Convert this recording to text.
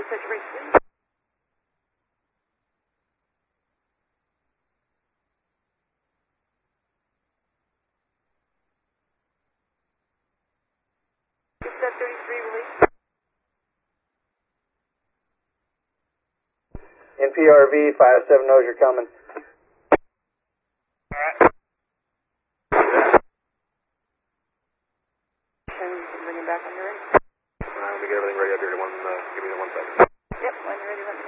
set your brakes, please. Step 33, release. NPRV 57 knows you're coming. Alright. Bring it back when you're ready. Let me get everything ready up here to give me the 1 second. Yep, when you're ready, let me know.